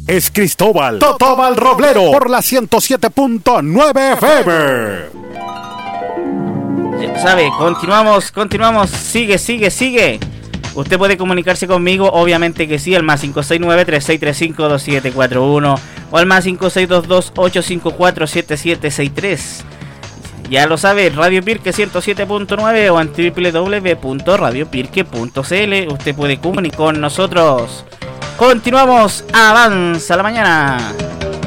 es Cristóbal Totóbal Roblero por la 107.9 FM. Ya sabe, continuamos, sigue. Usted puede comunicarse conmigo, obviamente que sí, al más 569-3635-2741 o al más 5622-854-7763. Ya lo sabe, Radio Pirque 107.9 o en www.radiopirque.cl. Usted puede comunicar con nosotros. Continuamos, avanza la mañana.